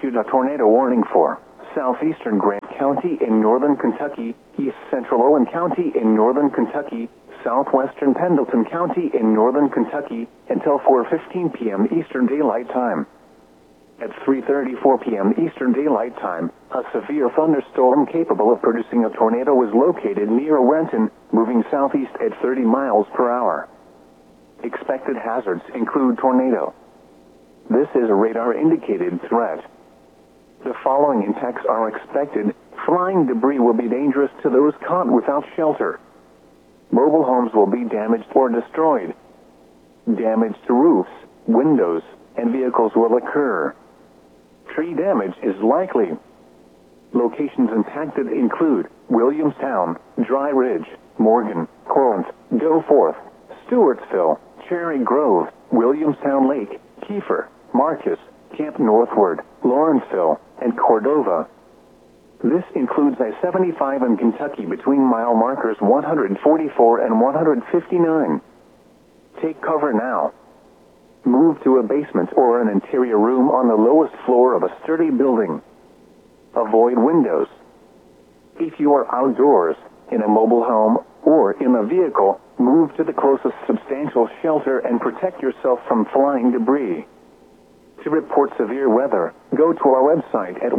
issued a tornado warning for southeastern Grant County in northern Kentucky, east central Owen County in northern Kentucky, southwestern Pendleton County in northern Kentucky, until 4:15 p.m. Eastern Daylight Time. At 3:34 p.m. Eastern Daylight Time, a severe thunderstorm capable of producing a tornado was located near Renton, moving southeast at 30 miles per hour. Expected hazards include tornado. This is a radar-indicated threat. The following impacts are expected. Flying debris will be dangerous to those caught without shelter. Mobile homes will be damaged or destroyed. Damage to roofs, windows, and vehicles will occur. Tree damage is likely. Locations impacted include Williamstown, Dry Ridge, Morgan, Corinth, Goforth, Stewartsville, Cherry Grove, Williamstown Lake, Kiefer, Marcus, Camp Northward, Lawrenceville, and Cordova. This includes I-75 in Kentucky between mile markers 144 and 159. Take cover now. Move to a basement or an interior room on the lowest floor of a sturdy building. Avoid windows. If you are outdoors, in a mobile home, or in a vehicle, move to the closest substantial shelter and protect yourself from flying debris. To report severe weather, go to our website at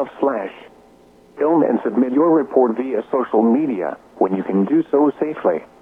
weather.gov/. Film and submit your report via social media when you can do so safely.